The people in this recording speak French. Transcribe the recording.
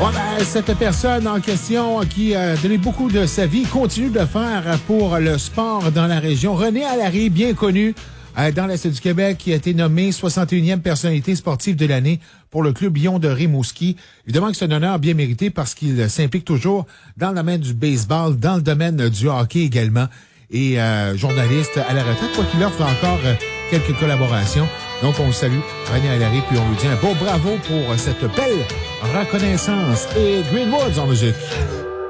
Cette personne en question qui a donné beaucoup de sa vie continue de faire pour le sport dans la région. René Allary, bien connu dans l'Est du Québec, qui a été nommé 61e personnalité sportive de l'année pour le club Lion de Rimouski. Évidemment que c'est un honneur bien mérité parce qu'il s'implique toujours dans le domaine du baseball, dans le domaine du hockey également. Et journaliste à la retraite, quoi qu'il offre encore quelques collaborations. Donc, on le salue, René Allary, puis on lui dit un beau bravo pour cette belle reconnaissance. Et Greenwoods en musique.